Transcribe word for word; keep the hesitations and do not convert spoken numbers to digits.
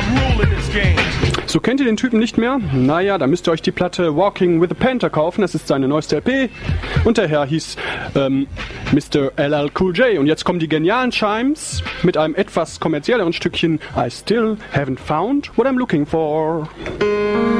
So, kennt ihr den Typen nicht mehr? Naja, da müsst ihr euch die Platte Walking with the Panther kaufen. Das ist seine neueste L P. Und der Herr hieß ähm, Mister L L Cool J. Und jetzt kommen die genialen Chimes mit einem etwas kommerzielleren Stückchen I Still Haven't Found What I'm Looking For.